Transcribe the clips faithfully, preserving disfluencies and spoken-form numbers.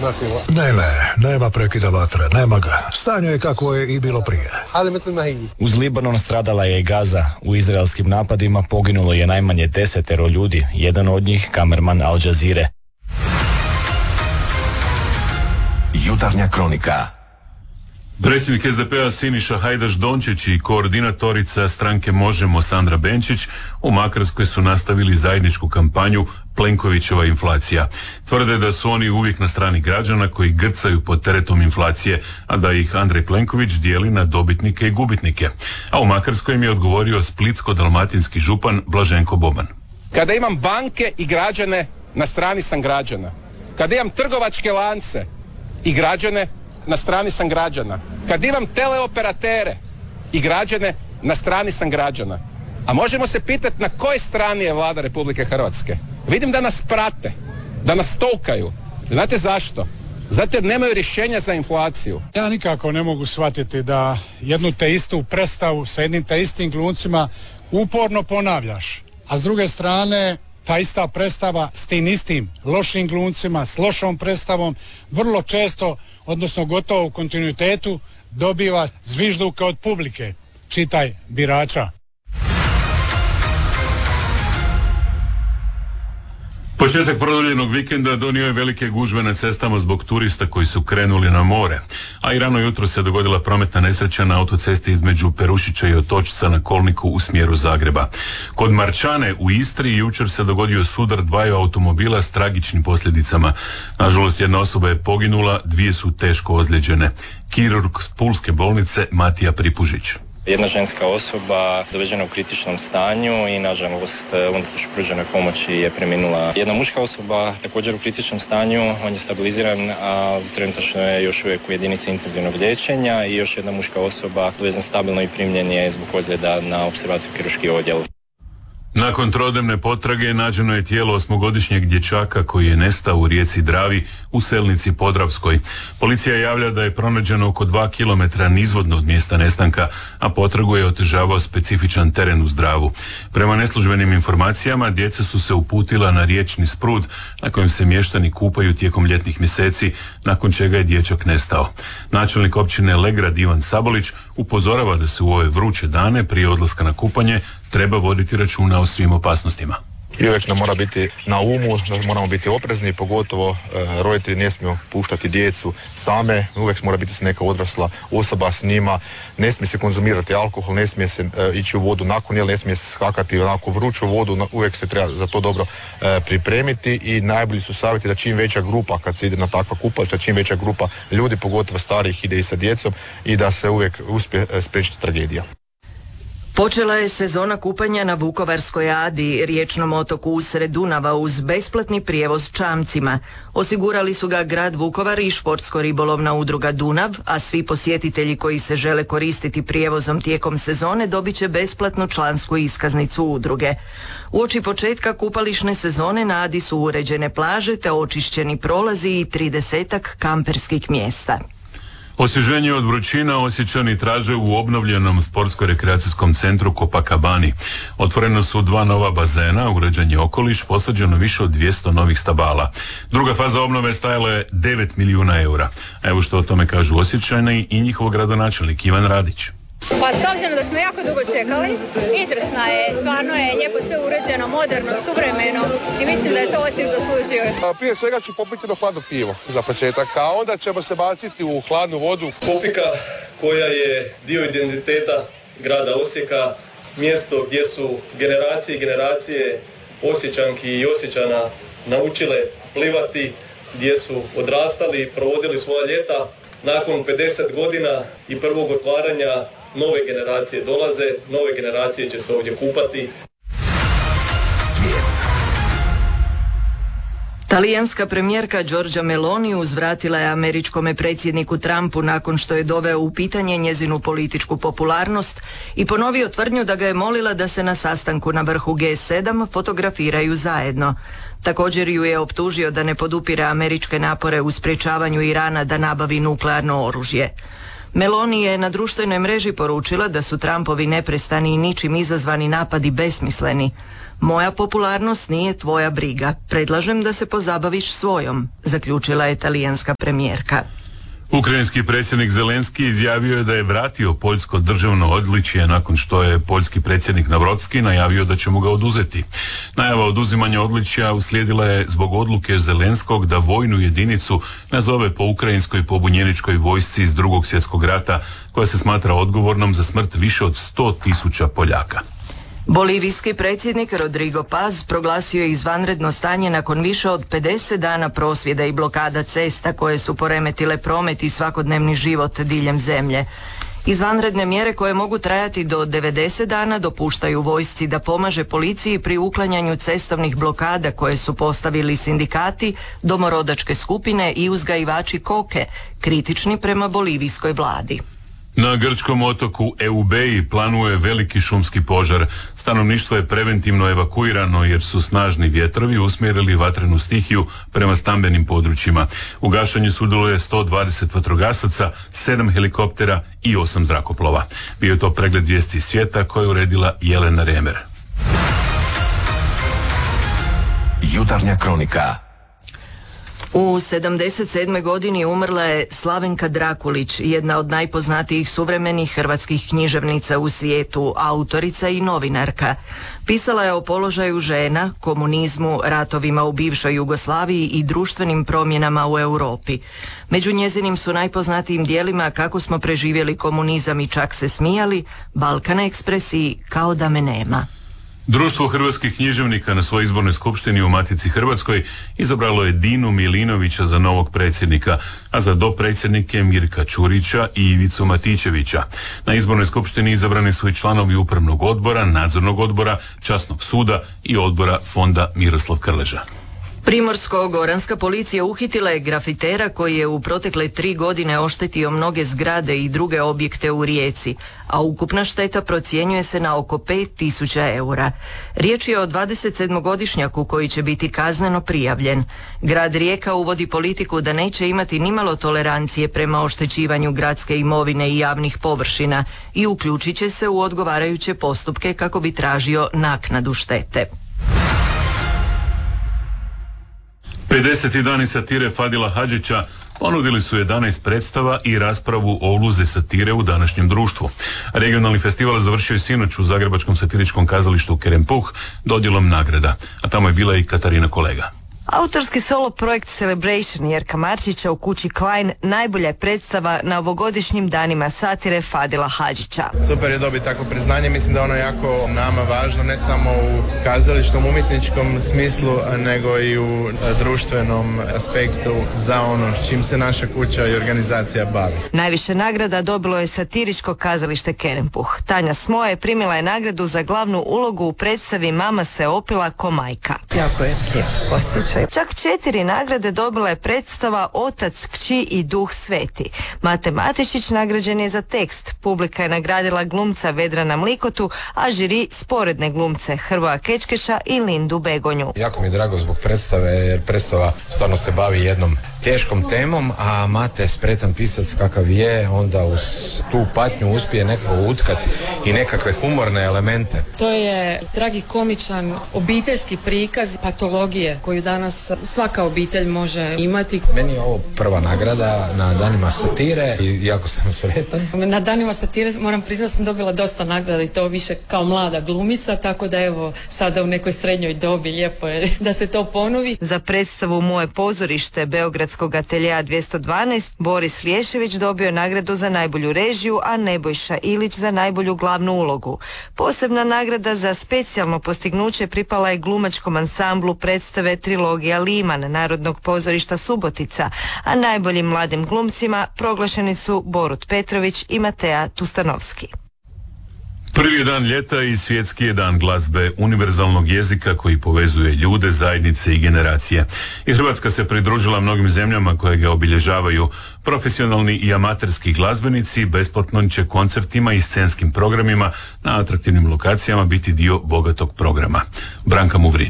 nasila. Ne, ne, nema prekida vatre, nema ga. Stanje je kako je i bilo prije. Uz Libanon stradala je i Gaza. U izraelskim napadima poginulo je najmanje desetero ljudi, jedan od njih kamerman Al Jazeere. Jutarnja kronika. Predsjednik es de pe-a Siniša Hajdaš Dončić i koordinatorica stranke Možemo Sandra Benčić u Makarskoj su nastavili zajedničku kampanju Plenkovićeva inflacija. Tvrde da su oni uvijek na strani građana koji grcaju pod teretom inflacije, a da ih Andrej Plenković dijeli na dobitnike i gubitnike. A u Makarskoj im je odgovorio splitsko-dalmatinski župan Blaženko Boban. Kada imam banke i građane, na strani sam građana. Kada imam trgovačke lance i građane, na strani sam građana. Kad imam teleoperatere i građane, na strani sam građana. A možemo se pitati na kojoj strani je vlada Republike Hrvatske. Vidim da nas prate, da nas tolkaju. Znate zašto? Zato jer nemaju rješenja za inflaciju. Ja nikako ne mogu shvatiti da jednu te istu predstavu sa jednim te istim gluncima uporno ponavljaš. A s druge strane, ta ista predstava s tim istim lošim gluncima, s lošom predstavom, vrlo često, odnosno gotovo u kontinuitetu, dobiva zvižduke od publike, čitaj birača. Početak produljenog vikenda donio je velike gužve na cestama zbog turista koji su krenuli na more, a i rano jutro se dogodila prometna nesreća na autocesti između Perušića i Otočca na kolniku u smjeru Zagreba. Kod Marčane u Istri jučer se dogodio sudar dvaju automobila s tragičnim posljedicama. Nažalost, jedna osoba je poginula, dvije su teško ozlijeđene. Kirurg s Pulske bolnice Matija Pripužić. Jedna ženska osoba dovežena u kritičnom stanju i nažalost unatoč pruženoj pomoći je preminula. Jedna muška osoba također u kritičnom stanju, on je stabiliziran, a trenutačno je još uvijek u jedinici intenzivnog liječenja i još jedna muška osoba dovezena stabilno i primljen je zbog ozljeda na opservaciju kirurški odjel. Nakon trodnevne potrage nađeno je tijelo osmogodišnjeg dječaka koji je nestao u rijeci Dravi u Selnici Podravskoj. Policija javlja da je pronađeno oko dva kilometra nizvodno od mjesta nestanka, a potragu je otežavao specifičan teren uz Dravu. Prema neslužbenim informacijama, djeca su se uputila na riječni sprud na kojem se mještani kupaju tijekom ljetnih mjeseci, nakon čega je dječak nestao. Načelnik općine Legrad Ivan Sabolić upozorava da se u ove vruće dane prije odlaska na kupanje treba voditi računa o svim opasnostima. I uvijek nam mora biti na umu, da moramo biti oprezni, pogotovo e, roditelji ne smiju puštati djecu same, uvijek mora biti neka odrasla osoba s njima, ne smije se konzumirati alkohol, ne smije se e, ići u vodu nakon jel, ne smije se skakati onako vruću vodu, uvijek se treba za to dobro e, pripremiti i najbolji su savjeti da čim veća grupa, kad se ide na takva kupališta, čim veća grupa ljudi, pogotovo starijih, ide i sa djecom i da se uvijek uspije e, spriječiti tragedija. Počela je sezona kupanja na Vukovarskoj Adi, riječnom otoku usred Dunava, uz besplatni prijevoz čamcima. Osigurali su ga grad Vukovar i športsko-ribolovna udruga Dunav, a svi posjetitelji koji se žele koristiti prijevozom tijekom sezone dobit će besplatnu člansku iskaznicu udruge. Uoči početka kupališne sezone na Adi su uređene plaže te očišćeni prolazi i tridesetak kamperskih mjesta. Osvježenje od vrućina Osječani traže u obnovljenom sportsko-rekreacijskom centru Copacabani. Otvoreno su dva nova bazena, uređen je okoliš, posađeno više od dvjesto novih stabala. Druga faza obnove stajala je devet milijuna eura. Evo što o tome kažu Osječani i njihov gradonačelnik Ivan Radić. Pa s obzirom da smo jako dugo čekali, izvrsna je, stvarno je lijepo sve uređeno, moderno, suvremeno i mislim da je to Osijek zaslužio. Prije svega ću popiti jedno hladno pivo za početak, a onda ćemo se baciti u hladnu vodu. Kopika koja je dio identiteta grada Osijeka, mjesto gdje su generacije i generacije Osječanki i Osječana naučile plivati, gdje su odrastali, provodili svoja ljeta. Nakon pedeset godina i prvog otvaranja nove generacije dolaze, nove generacije će se ovdje kupati. Svijet. Talijanska premijerka Giorgia Meloni uzvratila je američkome predsjedniku Trumpu nakon što je doveo u pitanje njezinu političku popularnost i ponovio tvrdnju da ga je molila da se na sastanku na vrhu G sedam fotografiraju zajedno. Također ju je optužio da ne podupire američke napore u sprječavanju Irana da nabavi nuklearno oružje. Meloni je na društvenoj mreži poručila da su Trumpovi neprestani i ničim izazvani napadi besmisleni. Moja popularnost nije tvoja briga. Predlažem da se pozabaviš svojom, zaključila je talijanska premijerka. Ukrajinski predsjednik Zelenski izjavio je da je vratio poljsko državno odličje nakon što je poljski predsjednik Navrotski najavio da će mu ga oduzeti. Najava oduzimanja odličja uslijedila je zbog odluke Zelenskog da vojnu jedinicu nazove po ukrajinskoj pobunjeničkoj vojsci iz Drugog svjetskog rata koja se smatra odgovornom za smrt više od sto tisuća Poljaka. Bolivijski predsjednik Rodrigo Paz proglasio je izvanredno stanje nakon više od pedeset dana prosvjeda i blokada cesta koje su poremetile promet i svakodnevni život diljem zemlje. Izvanredne mjere koje mogu trajati do devedeset dana dopuštaju vojsci da pomaže policiji pri uklanjanju cestovnih blokada koje su postavili sindikati, domorodačke skupine i uzgajivači koke, kritični prema bolivijskoj vladi. Na grčkom otoku Eubeji planuje veliki šumski požar. Stanovništvo je preventivno evakuirano jer su snažni vjetrovi usmjerili vatrenu stihiju prema stambenim područjima. U gašenju sudjeluje sto dvadeset vatrogasaca, sedam helikoptera i osam zrakoplova. Bio je to pregled vijesti svijeta koje je uredila Jelena Remer. Jutarnja kronika. U sedamdeset sedmoj godini umrla je Slavenka Drakulić, jedna od najpoznatijih suvremenih hrvatskih književnica u svijetu, autorica i novinarka. Pisala je o položaju žena, komunizmu, ratovima u bivšoj Jugoslaviji i društvenim promjenama u Europi. Među njezinim su najpoznatijim dijelima Kako smo preživjeli komunizam i čak se smijali, Balkan Ekspres i Kao da me nema. Društvo hrvatskih književnika na svojoj izbornoj skupštini u Matici Hrvatskoj izabralo je Dinu Milinovića za novog predsjednika, a za dopredsjednike Mirka Čurića i Ivicu Matičevića. Na izbornoj skupštini izabrani su i članovi upravnog odbora, nadzornog odbora, časnog suda i odbora fonda Miroslav Krleža. Primorsko-goranska policija uhitila je grafitera koji je u protekle tri godine oštetio mnoge zgrade i druge objekte u Rijeci, a ukupna šteta procjenjuje se na oko pet tisuća eura. Riječ je o dvadesetsedmogodišnjaku koji će biti kazneno prijavljen. Grad Rijeka uvodi politiku da neće imati nimalo tolerancije prema oštećivanju gradske imovine i javnih površina i uključit će se u odgovarajuće postupke kako bi tražio naknadu štete. pedeseti dani satire Fadila Hadžića ponudili su jedanaest predstava i raspravu o ulozi satire u današnjem društvu. Regionalni festival završio je sinoć u Zagrebačkom satiričkom kazalištu Kerempuh dodjelom nagrada, a tamo je bila i Katarina Kolega. Autorski solo projekt Celebration Jerka Marčića u kući Klein najbolja je predstava na ovogodišnjim danima satire Fadila Hadžića. Super je dobiti takvo priznanje, mislim da ono jako nama važno, ne samo u kazališnom umjetničkom smislu, nego i u društvenom aspektu za ono s čim se naša kuća i organizacija bavi. Najviše nagrada dobilo je satiričko kazalište Kerempuh. Tanja Smoja je primila je nagradu za glavnu ulogu u predstavi Mama se opila ko majka. Jako je lijep osjećaj. Čak četiri nagrade dobila je predstava Otac, kći i Duh sveti. Mate Matešić nagrađen je za tekst. Publika je nagradila glumca Vedrana Mlikotu, a žiri sporedne glumce Hrvoja Kečkeša i Lindu Begonju. Jako mi je drago zbog predstave, jer predstava stvarno se bavi jednom teškom temom, a Mate, spretan pisac kakav je, onda uz tu patnju uspije nekako utkati i nekakve humorne elemente. To je tragikomičan obiteljski prikaz patologije koju danas svaka obitelj može imati. Meni je ovo prva nagrada na danima satire i jako sam sretan. Na danima satire moram priznati da sam dobila dosta nagrada i to više kao mlada glumica, tako da evo sada u nekoj srednjoj dobi lijepo je da se to ponovi. Za predstavu Moje pozorište Beogradskog ateljeja dvjesto dvanaest Boris Lješević dobio nagradu za najbolju režiju, a Nebojša Ilić za najbolju glavnu ulogu. Posebna nagrada za specijalno postignuće pripala je glumačkom ansamblu predstave Trilogija Liman Narodnog pozorišta Subotica, a najboljim mladim glumcima proglašeni su Borut Petrović i Mateja Tustanovski. Prvi je dan ljeta i svjetski je dan glazbe, univerzalnog jezika koji povezuje ljude, zajednice i generacije. I Hrvatska se pridružila mnogim zemljama koje ga obilježavaju. Profesionalni i amaterski glazbenici besplatno će koncertima i scenskim programima na atraktivnim lokacijama biti dio bogatog programa. Branka Muvrin.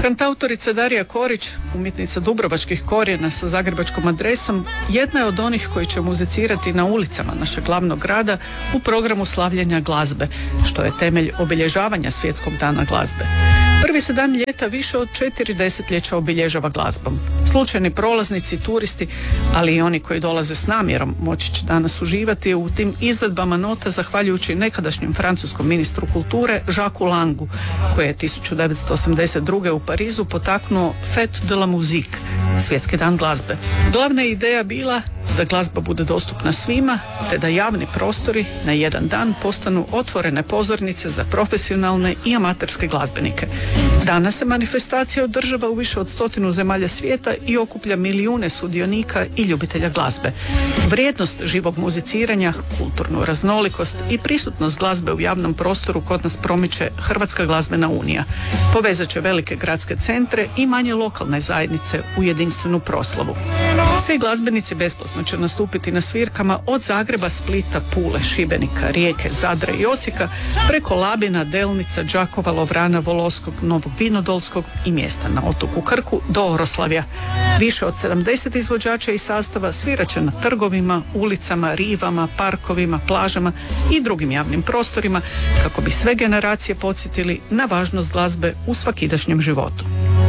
Kantautorica Darija Korić, umjetnica dubrovačkih korijena sa zagrebačkom adresom, jedna je od onih koji će muzicirati na ulicama našeg glavnog grada u programu slavljenja glazbe, što je temelj obilježavanja Svjetskog dana glazbe. Prvi se dan ljeta više od četiri desetljeća obilježava glazbom. Slučajni prolaznici, turisti, ali i oni koji dolaze s namjerom moći će danas uživati u tim izvedbama nota zahvaljujući nekadašnjem francuskom ministru kulture Jacques Langu, koji je tisuću devetsto osamdeset druge. u Parizu potaknuo Fête de la Musique, Svjetski dan glazbe. Glavna je ideja bila da glazba bude dostupna svima, te da javni prostori na jedan dan postanu otvorene pozornice za profesionalne i amaterske glazbenike. Danas se manifestacija održava u više od stotinu zemalja svijeta i okuplja milijune sudionika i ljubitelja glazbe. Vrijednost živog muziciranja, kulturnu raznolikost i prisutnost glazbe u javnom prostoru kod nas promiče Hrvatska glazbena unija. Povezat će velike gradske centre i manje lokalne zajednice u jedinstvenu proslavu. Svi glazbenici besplatno će nastupiti na svirkama od Zagreba, Splita, Pule, Šibenika, Rijeke, Zadra i Osijeka preko Labina, Delnica, Đakova, Lovrana, Volosskog, Novog Vinodolskog i mjesta na otoku Krku do Oroslavja. Više od sedamdeset izvođača i sastava svirat će na trgovima, ulicama, rivama, parkovima, plažama i drugim javnim prostorima kako bi sve generacije podsjetili na važnost glazbe u svakidašnjem životu.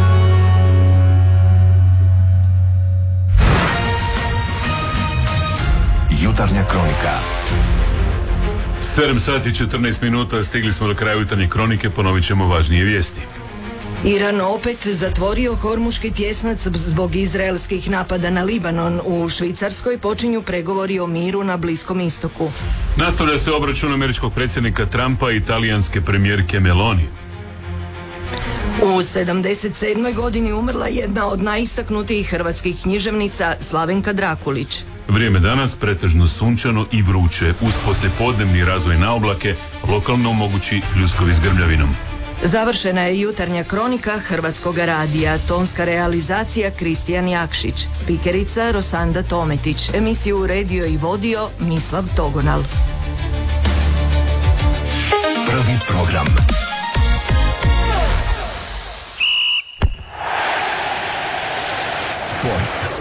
Jutarnja kronika. sedam sati i četrnaest minuta, stigli smo do kraja jutarnje kronike, ponovit ćemo važnije vijesti. Iran opet zatvorio Hormuški tjesnac zbog izraelskih napada na Libanon. U Švicarskoj počinju pregovori o miru na Bliskom istoku. Nastavlja se obračun američkog predsjednika Trumpa i italijanske premijerke Meloni. U sedamdeset sedmoj godini umrla jedna od najistaknutijih hrvatskih književnica Slavenka Drakulić. Vrijeme danas pretežno sunčano i vruće, uz poslijepodnevni razvoj na oblake, lokalno mogući pljuskovi s grmljavinom. Završena je jutarnja kronika Hrvatskog radija, tonska realizacija Kristijan Jakšić, spikerica Rosanda Tometić, emisiju uredio i vodio Mislav Togonal. Prvi program. Sport.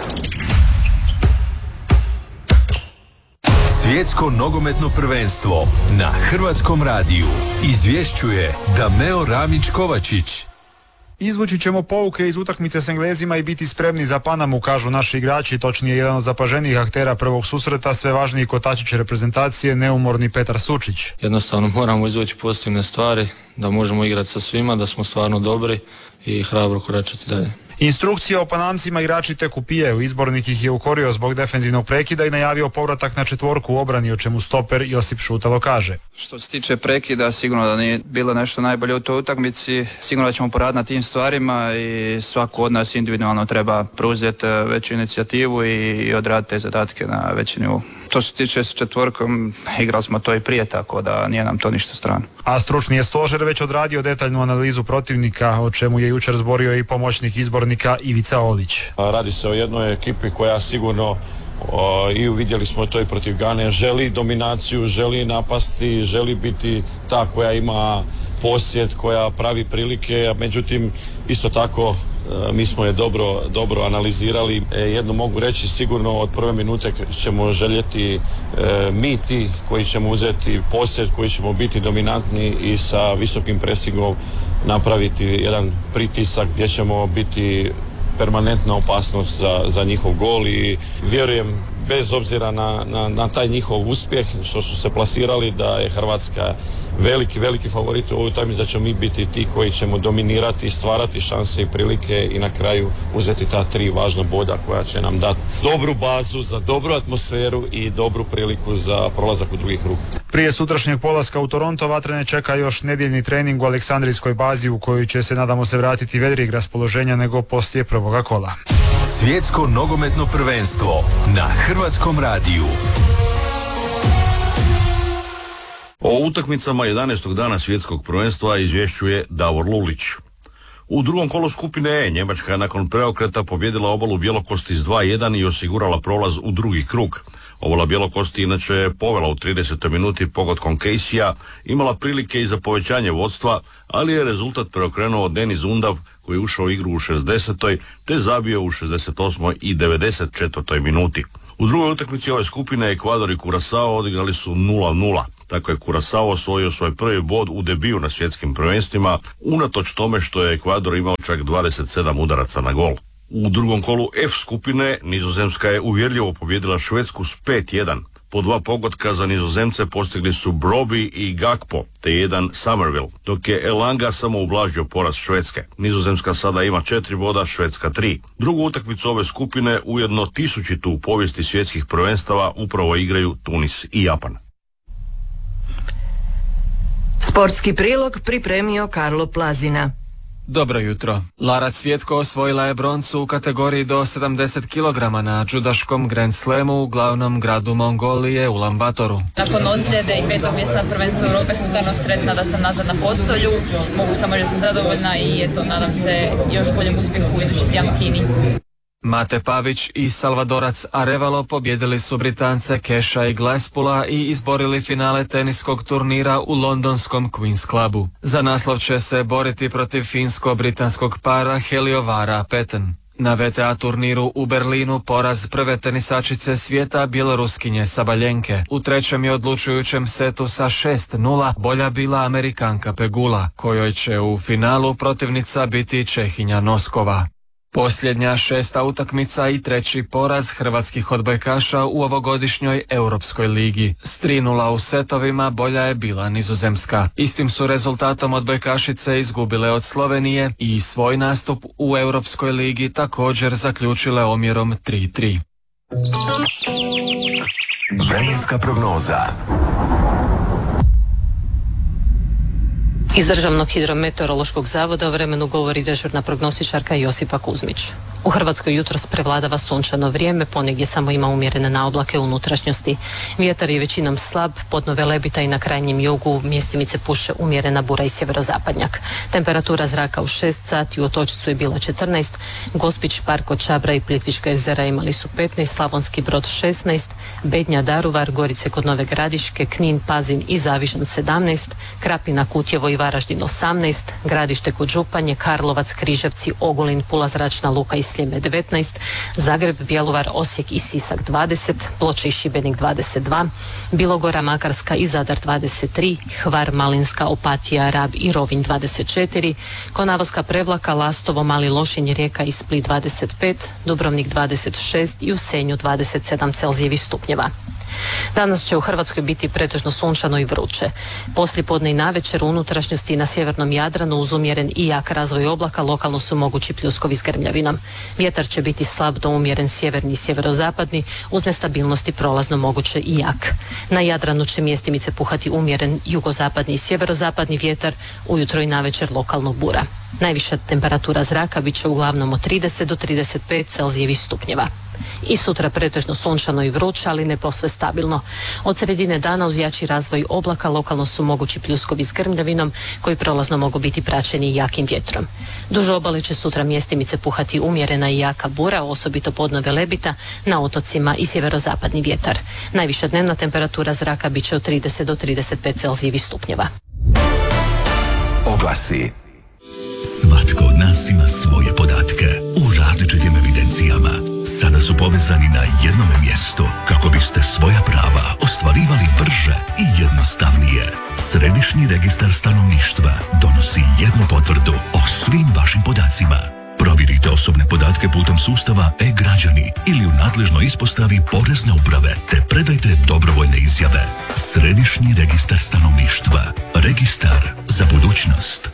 Svjetsko nogometno prvenstvo na Hrvatskom radiju izvješćuje Dameo Ramić-Kovačić. Izvući ćemo pouke iz utakmice s Englezima i biti spremni za Panamu, kažu naši igrači, točnije jedan od zapaženijih aktera prvog susreta, sve važniji kotačić reprezentacije, neumorni Petar Sučić. Jednostavno moramo izvući pozitivne stvari, da možemo igrati sa svima, da smo stvarno dobri i hrabro koračati dalje. Instrukcije o Panamcima igrači tek upijaju, izbornik ih je ukorio zbog defenzivnog prekida i najavio povratak na četvorku u obrani, o čemu stoper Josip Šutalo kaže. Što se tiče prekida, sigurno da nije bilo nešto najbolje u toj utakmici, sigurno da ćemo poraditi na tim stvarima i svako od nas individualno treba preuzeti veću inicijativu i odraditi te zadatke na veći nivou. To se tiče s četvorkom, igrali smo to i prije, tako da nije nam to ništa strano. A stručni je stožer već odradio detaljnu analizu protivnika, o čemu je jučer zborio i pomoćnik izbornika Ivica Olić. Radi se o jednoj ekipi koja sigurno, o, i uvidjeli smo to i protiv Gane, želi dominaciju, želi napasti, želi biti ta koja ima posjed, koja pravi prilike, međutim isto tako mi smo je dobro, dobro analizirali. Jedno mogu reći, sigurno od prve minute ćemo željeti e, mi ti koji ćemo uzeti posjed, koji ćemo biti dominantni i sa visokim presingom napraviti jedan pritisak gdje ćemo biti permanentna opasnost za, za njihov gol i vjerujem bez obzira na, na, na taj njihov uspjeh što su se plasirali da je Hrvatska veliki, veliki favorit u ovoj utakmici, da ćemo mi biti ti koji ćemo dominirati, stvarati šanse i prilike i na kraju uzeti ta tri važna boda koja će nam dati dobru bazu za dobru atmosferu i dobru priliku za prolazak u drugi krug. Prije sutrašnjeg polaska u Toronto Vatrene čeka još nedjeljni trening u Aleksandrijskoj bazi u kojoj će se, nadamo se, vratiti vedrijeg raspoloženja nego poslije prvoga kola. Svjetsko nogometno prvenstvo na Hrvatskom radiju. O utakmicama jedanaestog dana svjetskog prvenstva izvješćuje Davor Lulić. U drugom kolu skupine E Njemačka je nakon preokreta pobijedila obalu bjelokosti s dva jedan i osigurala prolaz u drugi krug. Ovala Bjelokosti inače je povela u tridesetoj minuti pogodkom Caseyja, imala prilike i za povećanje vodstva, ali je rezultat preokrenuo Denis Undav koji je ušao u igru u šezdesetoj te zabio u šezdeset osmoj i devedeset četvrtoj minuti. U drugoj utakmici ove skupine Ekvador i Kurasao odigrali su nula nula. Tako je Kurasao osvojio svoj prvi bod u debiju na svjetskim prvenstvima, unatoč tome što je Ekvador imao čak dvadeset sedam udaraca na gol. U drugom kolu F skupine Nizozemska je uvjerljivo pobijedila Švedsku s pet jedan. Po dva pogotka za Nizozemce postigli su Broby i Gakpo, te jedan Somerville, dok je Elanga samo ublažio poraz Švedske. Nizozemska sada ima četiri boda, Švedska tri. Drugu utakmicu ove skupine, ujedno tisućitu u povijesti svjetskih prvenstava, upravo igraju Tunis i Japan. Sportski prilog pripremio Karlo Plazina. Dobro jutro. Lara Cvjetko osvojila je broncu u kategoriji do sedamdeset kilograma na džudaškom Grand Slamu u glavnom gradu Mongolije, Ulan Batoru. Nakon ozljede i petog mjesta na prvenstvu Europe sam stvarno sretna da sam nazad na postolju. Mogu samo reći da sam zadovoljna i eto, nadam se još boljem uspjehu u idući tjedan u Kini. Mate Pavić i Salvadorac Arevalo pobjedili su Britance Keša i Glaspula i izborili finale teniskog turnira u londonskom Queen's Clubu. Za naslov će se boriti protiv finsko-britanskog para Heliovara Peten. Na V T A turniru u Berlinu poraz prve tenisačice svijeta bjeloruskinje Sabaljenke. U trećem i odlučujućem setu sa šest nula bolja bila Amerikanka Pegula, kojoj će u finalu protivnica biti Čehinja Noskova. Posljednja šesta utakmica i treći poraz hrvatskih odbojkaša u ovogodišnjoj Europskoj ligi. S tri nula u setovima bolja je bila Nizozemska. Istim su rezultatom odbojkašice izgubile od Slovenije i svoj nastup u Europskoj ligi također zaključile omjerom tri tri. Vremenska prognoza. Iz Državnog hidrometeorološkog zavoda o vremenu govori dežurna prognostičarka Josipa Kuzmić. U Hrvatskoj jutros prevladava sunčano vrijeme, ponegdje samo ima umjerene naoblake u unutrašnjosti. Vjetar je većinom slab, podno Velebita i na krajnjem jugu mjestimice puše umjerena bura i sjeverozapadnjak. Temperatura zraka u šest sati u Otočcu je bila četrnaest, Gospić, Parko, Čabra i Plitvička jezera imali su petnaest, Slavonski Brod šesnaest, Bednja, Daruvar, Gorice kod Nove Gradiške, Knin, Pazin i Zavižan sedamnaest, Krapina, Kutjevo i Varaždin osamnaest, Gradište kod Županje, Karlovac, Križevci, Ogulin, Pula, Zračna Luka i Sljeme devetnaest, Zagreb, Bjelovar, Osijek i Sisak dvadeset, Ploče i Šibenik dvadeset dva, Bilogora, Makarska i Zadar dvadeset tri, Hvar, Malinska, Opatija, Rab i Rovinj dvadeset četiri, Konavoska, Prevlaka, Lastovo, Mali Lošinj, Rijeka i Split dvadeset pet, Dubrovnik dvadeset šest i u Senju dvadeset sedam Celzijevih stupnjeva. Danas će u Hrvatskoj biti pretežno sunčano i vruće. Poslijepodne i navečer u unutrašnjosti i na sjevernom Jadranu uz umjeren i jak razvoj oblaka lokalno su mogući pljuskovi s grmljavinom. Vjetar će biti slab do umjeren sjeverni i sjeverozapadni uz nestabilnosti prolazno moguće i jak. Na Jadranu će mjestimice puhati umjeren jugozapadni i sjeverozapadni vjetar, ujutro i navečer lokalno bura. Najviša temperatura zraka bit će uglavnom od trideset do trideset pet Celzijevih stupnjeva. I sutra pretežno sunčano i vruće, ali ne posve stabilno. Od sredine dana uz jači razvoj oblaka lokalno su mogući pljuskovi s grmljavinom koji prolazno mogu biti praćeni jakim vjetrom. Duž obale će sutra mjestimice puhati umjerena i jaka bura, osobito podno Velebita, na otocima i sjeverozapadni vjetar. Najviša dnevna temperatura zraka bit će od trideset do trideset pet Celzijevih stupnjeva. Oglasi. Svatko od nas ima svoje podatke u različitim evidencijama. Sada su povezani na jednom mjestu kako biste svoja prava ostvarivali brže i jednostavnije. Središnji registar stanovništva donosi jednu potvrdu o svim vašim podacima. Provjerite osobne podatke putem sustava e-građani ili u nadležnoj ispostavi Porezne uprave te predajte dobrovoljne izjave. Središnji registar stanovništva. Registar za budućnost.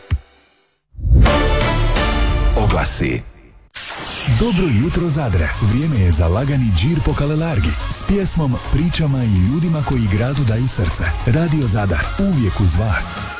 Oglasi. Dobro jutro Zadre, vrijeme je za lagani džir po Kalelargi s pjesmom, pričama i ljudima koji gradu daju srce. Radio Zadar, uvijek uz vas.